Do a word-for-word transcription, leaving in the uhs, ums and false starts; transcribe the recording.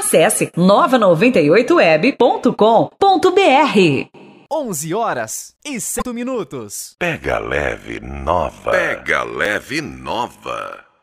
Acesse nova noventa e oito web ponto com ponto br. onze horas e sete minutos. Pega leve nova. Pega leve nova.